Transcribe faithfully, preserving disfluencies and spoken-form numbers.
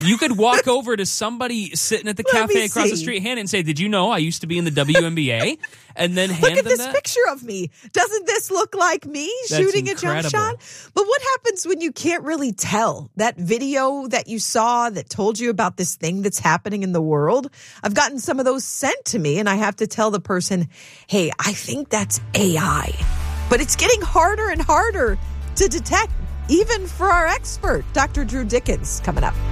You could walk over to somebody sitting at the Let cafe me across the see. street, hand it and say, "Did you know I used to be in the W N B A?" And then hand Look at them this that. picture of me. Doesn't this look like me That's shooting incredible. a jump shot? But what happens when you can't really tell? That video that you saw that told you about this thing that's happening in the world? I've gotten some of those sent to me, and I have to tell the person, hey, I think that's A I. But it's getting harder and harder to detect, even for our expert, Doctor Drew Dickens, coming up.